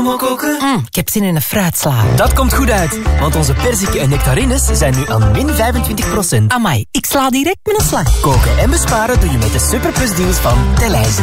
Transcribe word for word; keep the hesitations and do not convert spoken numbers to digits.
Mm, ik heb zin in een fruitsla. Dat komt goed uit, want onze perziken en nectarines zijn nu aan min vijfentwintig procent. Amai, ik sla direct met een slag. Koken en besparen doe je met de superplusdeals van Delhaize.